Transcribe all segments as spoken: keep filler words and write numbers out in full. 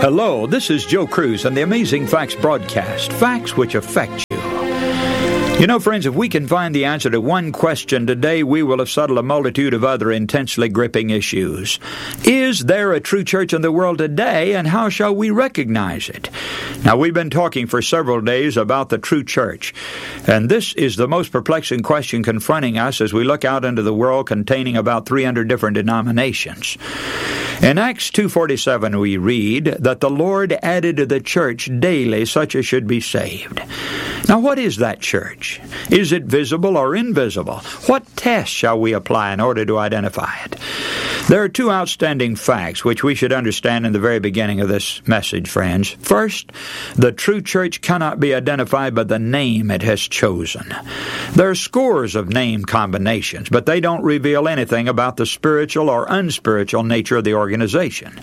Hello, this is Joe Cruz on the Amazing Facts broadcast, facts which affect you. You know, friends, if we can find the answer to one question today, we will have settled a multitude of other intensely gripping issues. Is there a true church in the world today, and how shall we recognize it? Now, we've been talking for several days about the true church, and this is the most perplexing question confronting us as we look out into the world containing about three hundred different denominations. In Acts two forty-seven, we read that the Lord added to the church daily such as should be saved. Now, what is that church? Is it visible or invisible? What test shall we apply in order to identify it? There are two outstanding facts which we should understand in the very beginning of this message, friends. First, the true church cannot be identified by the name it has chosen. There are scores of name combinations, but they don't reveal anything about the spiritual or unspiritual nature of the organization.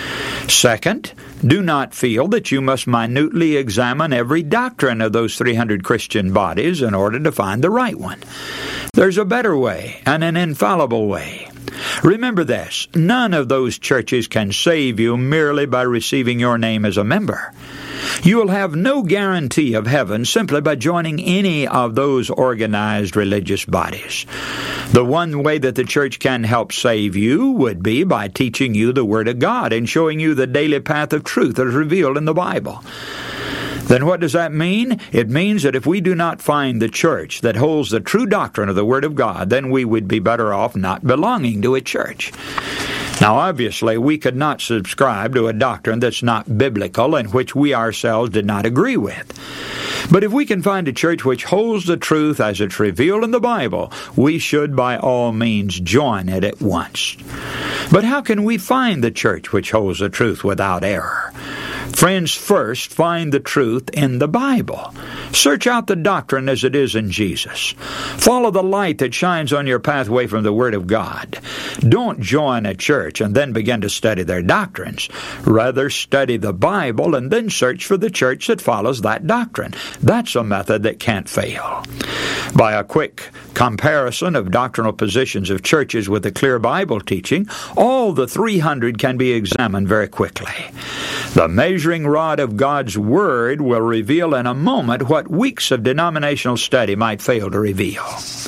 Second, do not feel that you must minutely examine every doctrine of those three hundred Christian bodies in order to find the right one. There's a better way and an infallible way. Remember this, none of those churches can save you merely by receiving your name as a member. You will have no guarantee of heaven simply by joining any of those organized religious bodies. The one way that the church can help save you would be by teaching you the Word of God and showing you the daily path of truth that is revealed in the Bible. Then what does that mean? It means that if we do not find the church that holds the true doctrine of the Word of God, then we would be better off not belonging to a church. Now, obviously, we could not subscribe to a doctrine that's not biblical and which we ourselves did not agree with. But if we can find a church which holds the truth as it's revealed in the Bible, we should by all means join it at once. But how can we find the church which holds the truth without error? Friends, first find the truth in the Bible. Search out the doctrine as it is in Jesus. Follow the light that shines on your pathway from the Word of God. Don't join a church and then begin to study their doctrines. Rather, study the Bible and then search for the church that follows that doctrine. That's a method that can't fail. By a quick comparison of doctrinal positions of churches with a clear Bible teaching, all the three hundred can be examined very quickly. The measuring rod of God's Word will reveal in a moment what weeks of denominational study might fail to reveal.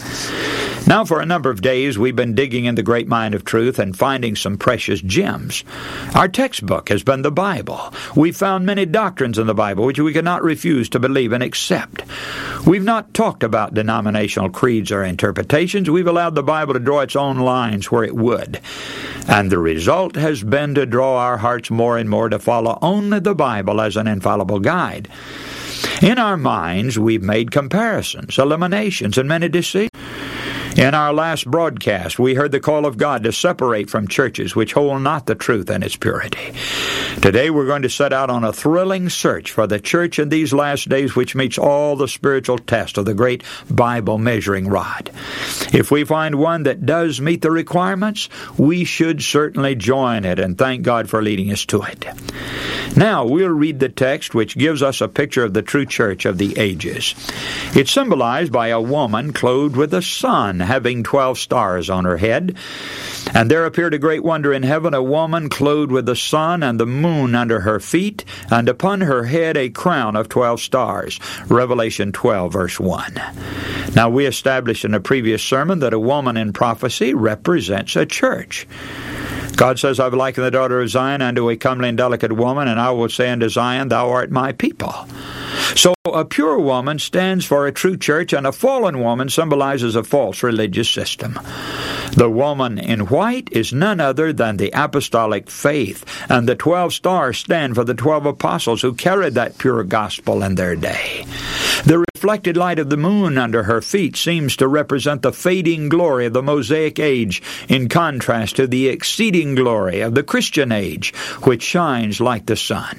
Now, for a number of days, we've been digging in the great mine of truth and finding some precious gems. Our textbook has been the Bible. We've found many doctrines in the Bible which we cannot refuse to believe and accept. We've not talked about denominational creeds or interpretations. We've allowed the Bible to draw its own lines where it would. And the result has been to draw our hearts more and more to follow only the Bible as an infallible guide. In our minds, we've made comparisons, eliminations, and many decisions. In our last broadcast, we heard the call of God to separate from churches which hold not the truth in its purity. Today we're going to set out on a thrilling search for the church in these last days which meets all the spiritual tests of the great Bible measuring rod. If we find one that does meet the requirements, we should certainly join it and thank God for leading us to it. Now we'll read the text which gives us a picture of the true church of the ages. It's symbolized by a woman clothed with the sun, having twelve stars on her head. And there appeared a great wonder in heaven, a woman clothed with the sun and the moon under her feet, and upon her head a crown of twelve stars. Revelation twelve, verse one. Now, we established in a previous sermon that a woman in prophecy represents a church. God says, I've likened the daughter of Zion unto a comely and delicate woman, and I will say unto Zion, thou art my people. So a pure woman stands for a true church, and a fallen woman symbolizes a false religious system. The woman in white is none other than the apostolic faith, and the twelve stars stand for the twelve apostles who carried that pure gospel in their day. The reflected light of the moon under her feet seems to represent the fading glory of the Mosaic age, in contrast to the exceeding glory of the Christian age, which shines like the sun.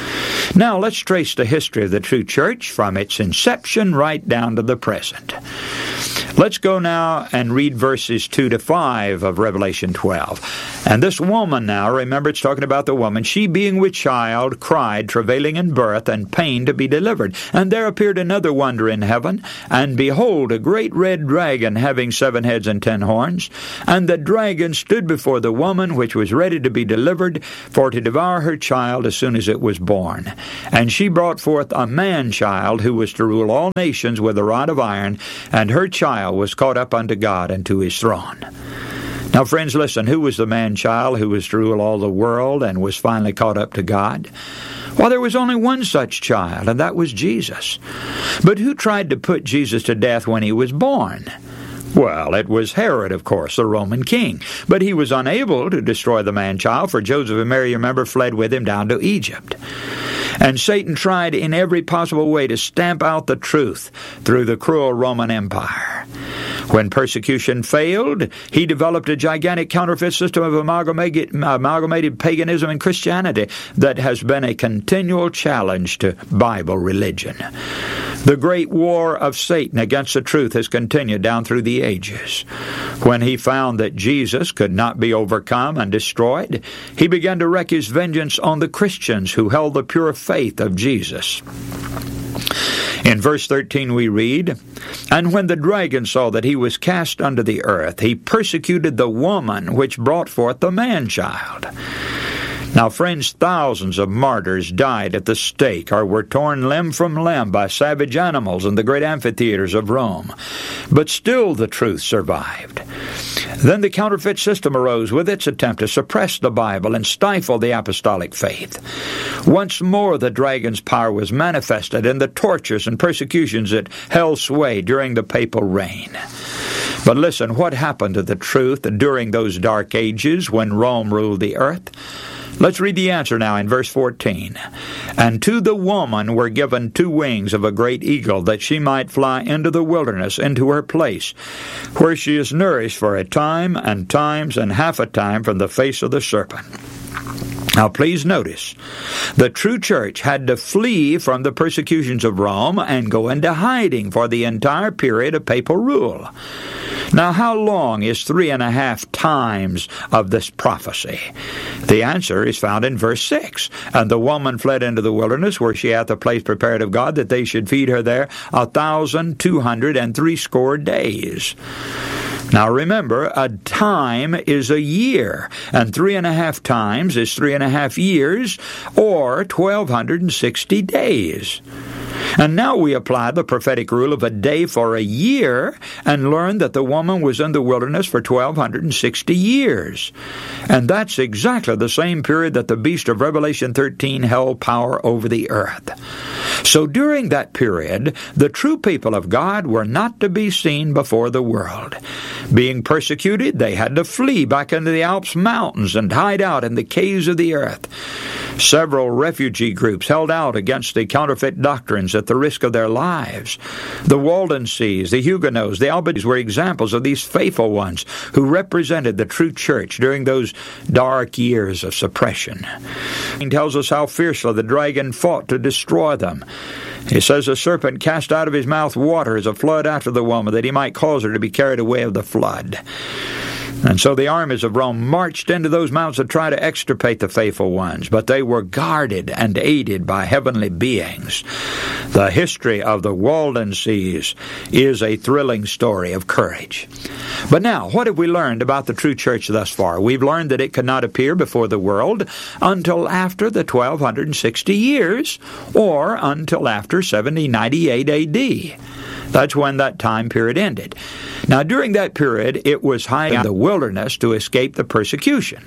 Now let's trace the history of the true church from its inception right down to the present. Let's go now and read verses two to five of Revelation twelve. And this woman now, remember it's talking about the woman, she being with child, cried, travailing in birth, and pain to be delivered. And there appeared another wonder in heaven, and behold, a great red dragon, having seven heads and ten horns. And the dragon stood before the woman, which was ready to be delivered, for to devour her child as soon as it was born. And she brought forth a man-child, who was to rule all nations with a rod of iron, and her child was caught up unto God and to his throne. Now, friends, listen, who was the man-child who was to rule all the world and was finally caught up to God? Well, there was only one such child, and that was Jesus. But who tried to put Jesus to death when he was born? Well, it was Herod, of course, the Roman king. But he was unable to destroy the man-child, for Joseph and Mary, remember, fled with him down to Egypt. And Satan tried in every possible way to stamp out the truth through the cruel Roman Empire. When persecution failed, he developed a gigantic counterfeit system of amalgamated, amalgamated paganism and Christianity that has been a continual challenge to Bible religion. The great war of Satan against the truth has continued down through the ages. When he found that Jesus could not be overcome and destroyed, he began to wreak his vengeance on the Christians who held the pure faith of Jesus. In verse thirteen we read, "And when the dragon saw that he was cast unto the earth, he persecuted the woman which brought forth the man-child." Now, friends, thousands of martyrs died at the stake or were torn limb from limb by savage animals in the great amphitheaters of Rome. But still the truth survived. Then the counterfeit system arose with its attempt to suppress the Bible and stifle the apostolic faith. Once more the dragon's power was manifested in the tortures and persecutions that held sway during the papal reign. But listen, what happened to the truth during those dark ages when Rome ruled the earth? Let's read the answer now in verse fourteen. "And to the woman were given two wings of a great eagle, that she might fly into the wilderness, into her place, where she is nourished for a time and times and half a time from the face of the serpent." Now please notice, the true church had to flee from the persecutions of Rome and go into hiding for the entire period of papal rule. Now, how long is three and a half times of this prophecy? The answer is found in verse six. "And the woman fled into the wilderness, where she hath a place prepared of God, that they should feed her there a thousand two hundred and threescore days." Now remember, a time is a year, and three and a half times is three and a half years, or twelve hundred and sixty days. And now we apply the prophetic rule of a day for a year and learn that the woman was in the wilderness for twelve hundred and sixty years. And that's exactly the same period that the beast of Revelation thirteen held power over the earth. So during that period, the true people of God were not to be seen before the world. Being persecuted, they had to flee back into the Alps mountains and hide out in the caves of the earth. Several refugee groups held out against the counterfeit doctrines at the risk of their lives. The Waldenses, the Huguenots, the Albiges were examples of these faithful ones who represented the true church during those dark years of suppression. He tells us how fiercely the dragon fought to destroy them. He says, "The serpent cast out of his mouth water as a flood after the woman, that he might cause her to be carried away of the flood." And so the armies of Rome marched into those mountains to try to extirpate the faithful ones, but they were guarded and aided by heavenly beings. The history of the Waldenses is a thrilling story of courage. But now, what have we learned about the true church thus far? We've learned that it could not appear before the world until after the twelve sixty years, or until after seventy ninety-eight A D. That's when that time period ended. Now, during that period, it was hiding in the wilderness to escape the persecution.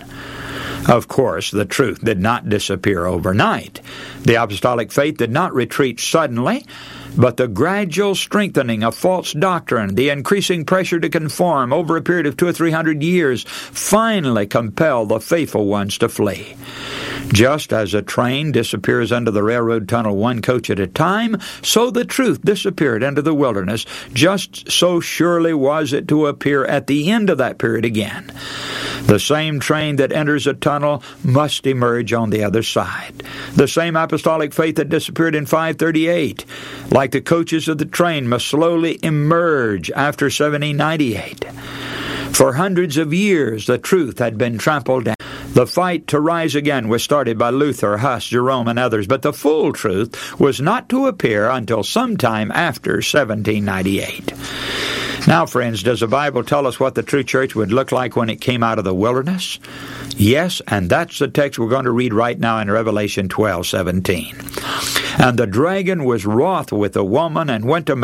Of course, the truth did not disappear overnight. The apostolic faith did not retreat suddenly, but the gradual strengthening of false doctrine, the increasing pressure to conform over a period of two or three hundred years, finally compelled the faithful ones to flee. Just as a train disappears under the railroad tunnel one coach at a time, so the truth disappeared into the wilderness. Just so surely was it to appear at the end of that period again. The same train that enters a tunnel must emerge on the other side. The same apostolic faith that disappeared in five thirty-eight, like the coaches of the train, must slowly emerge after seventeen ninety-eight. For hundreds of years, the truth had been trampled down. The fight to rise again was started by Luther, Huss, Jerome, and others, but the full truth was not to appear until sometime after seventeen ninety-eight. Now, friends, does the Bible tell us what the true church would look like when it came out of the wilderness? Yes, and that's the text we're going to read right now in Revelation twelve seventeen. And the dragon was wroth with the woman and went to